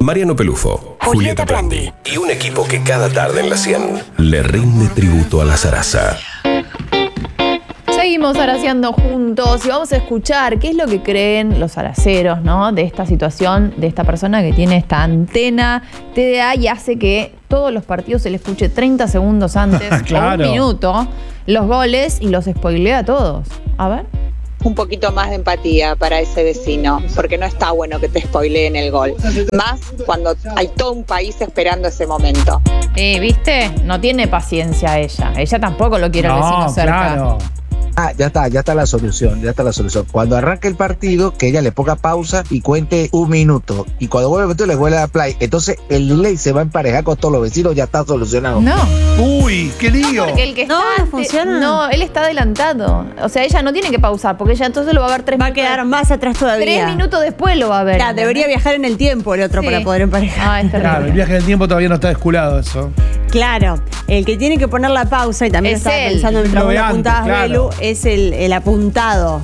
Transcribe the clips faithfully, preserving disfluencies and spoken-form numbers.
Mariano Pelufo, Julieta Prandi y un equipo que cada tarde en la cien le rinde tributo a la zaraza. Seguimos zaraceando juntos y vamos a escuchar qué es lo que creen los zaraceros, ¿no? De esta situación, de esta persona que tiene esta antena T D A y hace que todos los partidos se le escuche treinta segundos antes, claro, o un minuto, los goles y los spoilea a todos. A ver. Un poquito más de empatía para ese vecino, porque no está bueno que te spoileen el gol. Más cuando hay todo un país esperando ese momento. Eh, ¿viste? No tiene paciencia ella. Ella tampoco lo quiere al No, vecino cerca. claro. Ah, ya está, ya está la solución, ya está la solución. Cuando arranque el partido, que ella le ponga pausa y cuente un minuto. Y cuando vuelva el partido, le vuelve a la play. Entonces el delay se va a emparejar con todos los vecinos, ya está solucionado. No. Uy, qué lío. No, porque el que No, está, no funciona. No, él está adelantado. O sea, ella no tiene que pausar, porque ella entonces lo va a ver tres Va a minutos. quedar más atrás todavía. Tres minutos después lo va a ver. Claro, debería viajar en el tiempo el otro Sí. para poder emparejar. Ah, es terrible. Claro, el viaje del tiempo todavía no está desculado eso. Claro, el que tiene que poner la pausa, y también Es estaba él. pensando mientras Lo vos de lo antes, apuntabas, claro. Belu, es el, el apuntado.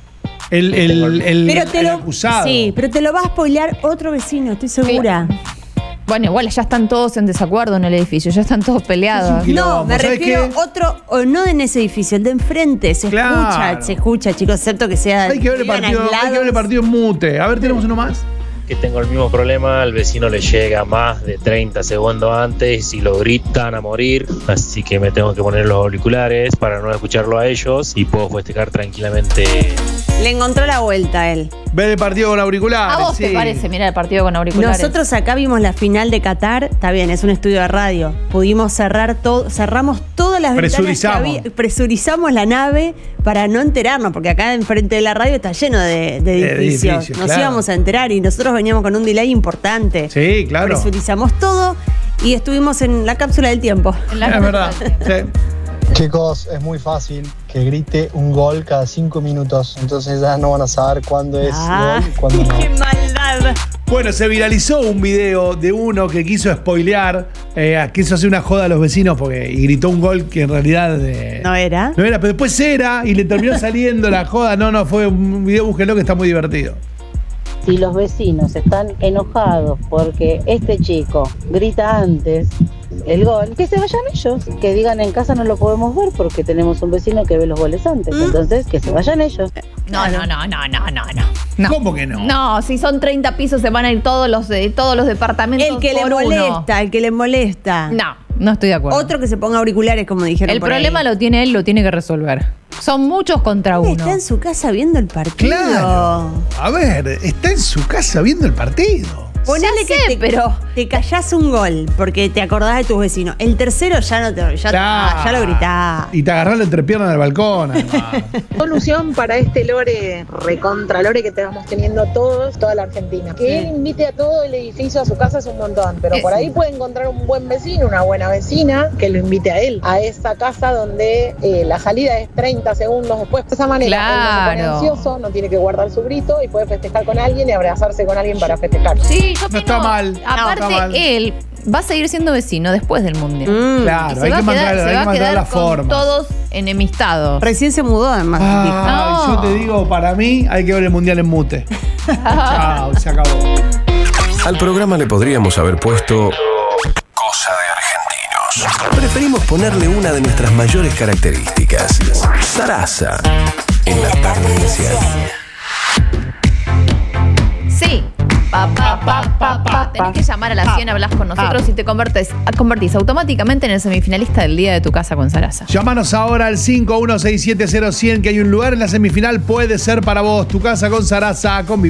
El, el, el, Pero te el lo, acusado. Sí, pero te lo va a spoilear otro vecino, estoy segura. Bueno, igual ya están todos en desacuerdo en el edificio, ya están todos peleados. Sí. No, me ¿Sabes refiero qué? a otro, o no en ese edificio, el de enfrente. Se Claro. escucha, se escucha, chicos, excepto que sea. Hay que ver el vivan partido, hay que ver el aislados. partido en mute. A ver, tenemos uno más. Que tengo el mismo problema, al vecino le llega más de treinta segundos antes y lo gritan a morir, así que me tengo que poner los auriculares para no escucharlo a ellos y puedo festejar tranquilamente. Le encontró la vuelta a él. Ver el partido con auriculares. ¿A vos te sí. parece mirar el partido con auriculares? Nosotros acá vimos la final de Qatar, está bien, es un estudio de radio. Pudimos cerrar todo, cerramos todas las ventanas que Presurizamos. había, presurizamos la nave para no enterarnos, porque acá enfrente de la radio está lleno de, de De edificios. edificios, Nos claro. íbamos a enterar y nosotros veníamos con un delay importante. Sí, claro. Presurizamos todo y estuvimos en la cápsula del tiempo. En la- Es verdad. Sí. Chicos, es muy fácil que grite un gol cada cinco minutos, entonces ya no van a saber cuándo es Ah, gol y cuándo no. ¡qué maldad! Bueno, se viralizó un video de uno que quiso spoilear, eh, quiso hacer una joda a los vecinos porque y gritó un gol que en realidad eh, ¿No era? no era, pero después era y le terminó saliendo la joda. No, no, fue un video, búsquenlo que está muy divertido. Si los vecinos están enojados porque este chico grita antes el gol, que se vayan ellos, que digan en casa no lo podemos ver porque tenemos un vecino que ve los goles antes, ¿Mm? entonces que se vayan ellos. No, no, no, no, no, no, no. No. ¿Cómo que no? No, si son treinta pisos se van a ir todos los de todos los departamentos El que le por uno. molesta, el que le molesta. No, no estoy de acuerdo. Otro que se ponga auriculares, como dijeron. El por problema ahí. lo tiene él, lo tiene que resolver. Son muchos contra uno. Está en su casa viendo el partido. Claro. A ver, está en su casa viendo el partido. Ponele Ya que sé, te, pero- te callás un gol porque te acordás de tus vecinos. El tercero ya no te ya, Claro. ya lo gritás. Y te agarrás la entrepierna del balcón, además. Solución para este lore, recontra lore que estamos teniendo todos, toda la Argentina. Que él invite a todo el edificio a su casa es un montón, pero Eh, por sí. ahí puede encontrar un buen vecino, una buena vecina, que lo invite a él, a esa casa donde eh, la salida es treinta segundos después. De esa manera, él no se Claro. pone ansioso, no tiene que guardar su grito y puede festejar con alguien y abrazarse con alguien para festejar. Sí, yo No opino- está mal, no Aparte, está mal. él va a seguir siendo vecino después del mundial. Mm. Y Claro, se hay va que a mandar, quedar, se hay va que a mandar quedar la con forma. todos enemistados. Recién se mudó, además. Ah, No. yo te digo, para mí hay que ver el mundial en mute. Chao, se acabó. Al programa le podríamos haber puesto Cosa de Argentinos. Preferimos ponerle una de nuestras mayores características, zaraza, en la tarde inicial. Sí. Pa, pa, pa, pa, pa. Tenés que llamar a la cien, hablas con nosotros y te convertes, convertís automáticamente en el semifinalista del día de tu casa con Zaraza. Llámanos ahora al cinco uno seis siete cero cien, que hay un lugar en la semifinal, puede ser para vos. Tu casa con Zaraza, con